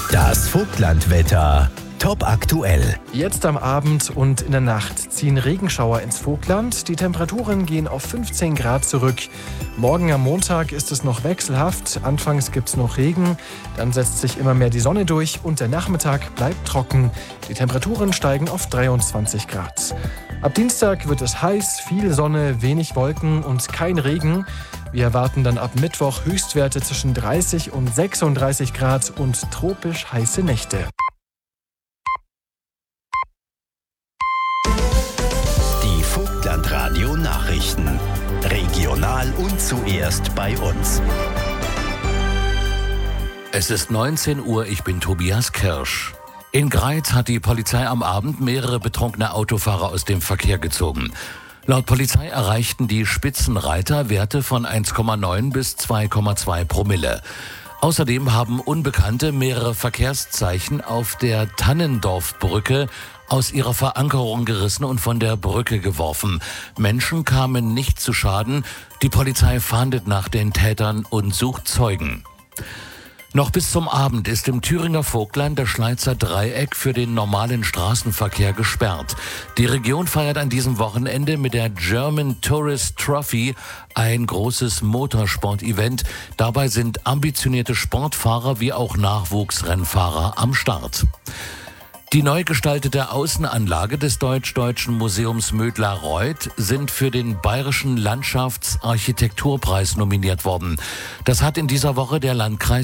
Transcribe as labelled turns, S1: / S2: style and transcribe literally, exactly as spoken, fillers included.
S1: Das Vogtlandwetter. Top aktuell.
S2: Jetzt am Abend und in der Nacht ziehen Regenschauer ins Vogtland. Die Temperaturen gehen auf fünfzehn Grad zurück. Morgen am Montag ist es noch wechselhaft. Anfangs gibt es noch Regen, dann setzt sich immer mehr die Sonne durch und der Nachmittag bleibt trocken. Die Temperaturen steigen auf dreiundzwanzig Grad. Ab Dienstag wird es heiß, viel Sonne, wenig Wolken und kein Regen. Wir erwarten dann ab Mittwoch Höchstwerte zwischen dreißig und sechsunddreißig Grad und tropisch heiße Nächte.
S1: Die Vogtlandradio Nachrichten. Regional und zuerst bei uns.
S3: Es ist neunzehn Uhr, ich bin Tobias Kirsch. In Greiz hat die Polizei am Abend mehrere betrunkene Autofahrer aus dem Verkehr gezogen. Laut Polizei erreichten die Spitzenreiter Werte von eins Komma neun bis zwei Komma zwei Promille. Außerdem haben Unbekannte mehrere Verkehrszeichen auf der Tannendorfbrücke aus ihrer Verankerung gerissen und von der Brücke geworfen. Menschen kamen nicht zu Schaden. Die Polizei fahndet nach den Tätern und sucht Zeugen. Noch bis zum Abend ist im Thüringer Vogtland das Schleizer Dreieck für den normalen Straßenverkehr gesperrt. Die Region feiert an diesem Wochenende mit der German Tourist Trophy ein großes Motorsport-Event. Dabei sind ambitionierte Sportfahrer wie auch Nachwuchsrennfahrer am Start. Die neu gestaltete Außenanlage des Deutsch-Deutschen Museums Mödlar-Reuth sind für den Bayerischen Landschaftsarchitekturpreis nominiert worden. Das hat in dieser Woche der Landkreis